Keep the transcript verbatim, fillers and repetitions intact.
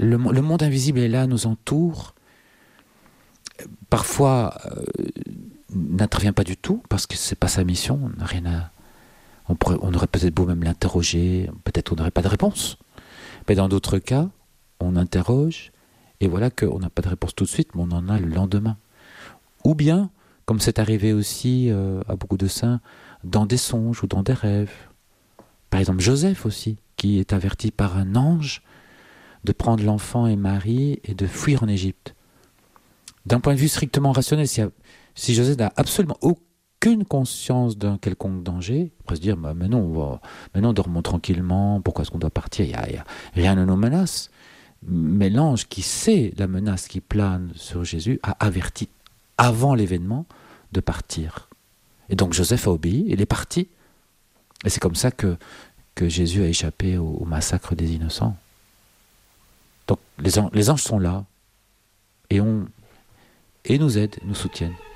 le, le monde invisible est là, nous entoure. Parfois, euh, n'intervient pas du tout, parce que c'est pas sa mission, on n'a rien à... On, pourrait, on aurait peut-être beau même l'interroger, peut-être on n'aurait pas de réponse. Mais dans d'autres cas, on interroge, et voilà qu'on n'a pas de réponse tout de suite, mais on en a le lendemain. Ou bien, comme c'est arrivé aussi euh, à beaucoup de saints, dans des songes ou dans des rêves. Par exemple, Joseph aussi, qui est averti par un ange de prendre l'enfant et Marie et de fuir en Égypte. D'un point de vue strictement rationnel, si, si Joseph n'a absolument aucune conscience d'un quelconque danger, il pourrait se dire bah, mais non, on va, mais non, dormons tranquillement, pourquoi est-ce qu'on doit partir, il y a, il y a, rien ne nous menace. Mais l'ange qui sait la menace qui plane sur Jésus a averti avant l'événement de partir. Et donc Joseph a obéi, il est parti. Et c'est comme ça que, que Jésus a échappé au, au massacre des innocents. Donc les, an- les anges sont là et, on, et nous aident, nous soutiennent.